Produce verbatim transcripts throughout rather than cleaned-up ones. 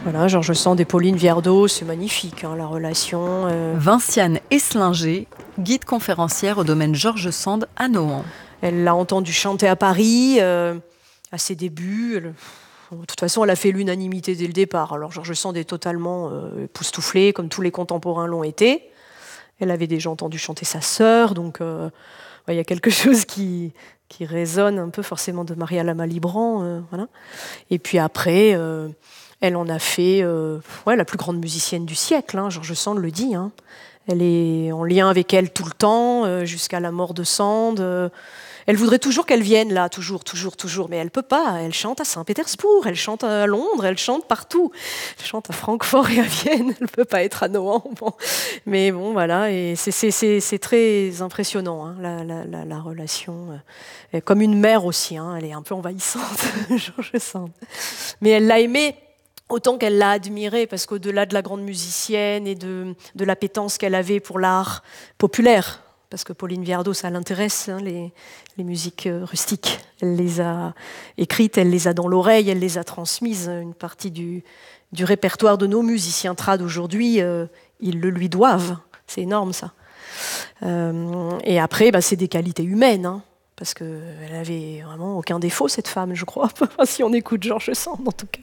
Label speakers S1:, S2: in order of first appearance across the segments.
S1: Voilà, George Sand et Pauline Viardot, c'est magnifique, hein, la relation. Euh...
S2: Vinciane Eslinger, guide conférencière au domaine George Sand à Nohant.
S1: Elle l'a entendu chanter à Paris, euh, à ses débuts. Elle... De toute façon, elle a fait l'unanimité dès le départ. Alors, George Sand est totalement euh, époustouflé, comme tous les contemporains l'ont été. Elle avait déjà entendu chanter sa sœur, donc euh, ouais, y a quelque chose qui, qui résonne un peu forcément de Maria-Lama Libran. Euh, voilà. Et puis après... Euh, Elle en a fait euh, ouais, la plus grande musicienne du siècle, hein, George Sand le dit. Hein. Elle est en lien avec elle tout le temps, euh, jusqu'à la mort de Sand. Euh, elle voudrait toujours qu'elle vienne là, toujours, toujours, toujours, mais elle peut pas. Elle chante à Saint-Pétersbourg, elle chante à Londres, elle chante partout. Elle chante à Francfort et à Vienne, elle peut pas être à Nohant. Bon. Mais bon, voilà, et c'est, c'est, c'est, c'est très impressionnant, hein, la, la, la, la relation. Euh, comme une mère aussi, hein, elle est un peu envahissante, George Sand. Mais elle l'a aimée autant qu'elle l'a admirée, parce qu'au-delà de la grande musicienne et de, de l'appétence qu'elle avait pour l'art populaire, parce que Pauline Viardot, ça l'intéresse, hein, les, les musiques rustiques. Elle les a écrites, elle les a dans l'oreille, elle les a transmises. Une partie du, du répertoire de nos musiciens trad aujourd'hui, euh, ils le lui doivent. C'est énorme, ça. Euh, et après, bah, c'est des qualités humaines, hein, parce qu'elle avait vraiment aucun défaut, cette femme, je crois, si on écoute George Sand, en tout cas.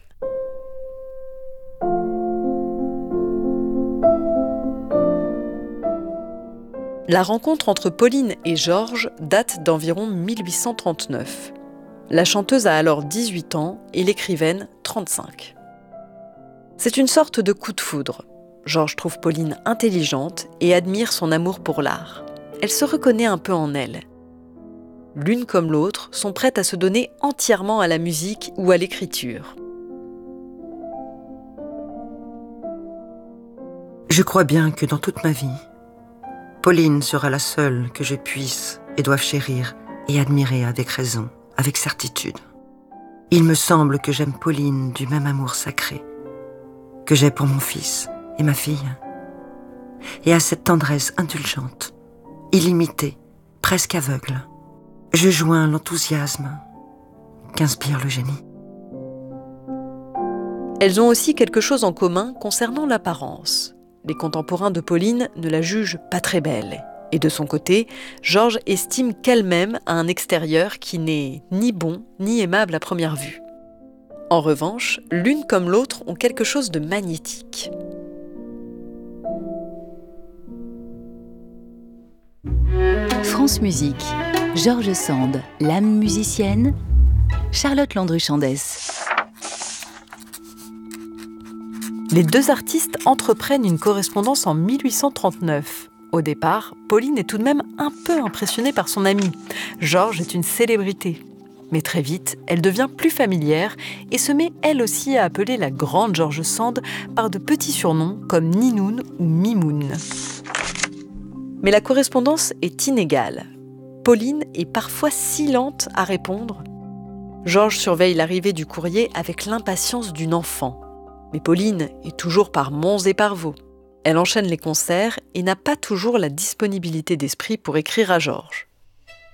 S2: La rencontre entre Pauline et Georges date d'environ mille huit cent trente-neuf. La chanteuse a alors dix-huit ans et l'écrivaine trente-cinq. C'est une sorte de coup de foudre. Georges trouve Pauline intelligente et admire son amour pour l'art. Elle se reconnaît un peu en elle. L'une comme l'autre sont prêtes à se donner entièrement à la musique ou à l'écriture.
S3: Je crois bien que dans toute ma vie, Pauline sera la seule que je puisse et doive chérir et admirer avec raison, avec certitude. Il me semble que j'aime Pauline du même amour sacré que j'ai pour mon fils et ma fille, et à cette tendresse indulgente, illimitée, presque aveugle, je joins l'enthousiasme qu'inspire le génie.
S2: Elles ont aussi quelque chose en commun concernant l'apparence. Les contemporains de Pauline ne la jugent pas très belle. Et de son côté, Georges estime qu'elle-même a un extérieur qui n'est ni bon ni aimable à première vue. En revanche, l'une comme l'autre ont quelque chose de magnétique.
S4: France Musique, George Sand, l'âme musicienne, Charlotte Landru-Chandès.
S2: Les deux artistes entreprennent une correspondance en mille huit cent trente-neuf. Au départ, Pauline est tout de même un peu impressionnée par son ami. Georges est une célébrité. Mais très vite, elle devient plus familière et se met elle aussi à appeler la grande George Sand par de petits surnoms comme Ninoun ou Mimoun. Mais la correspondance est inégale. Pauline est parfois si lente à répondre. Georges surveille l'arrivée du courrier avec l'impatience d'une enfant. Mais Pauline est toujours par monts et par vaux. Elle enchaîne les concerts et n'a pas toujours la disponibilité d'esprit pour écrire à Georges.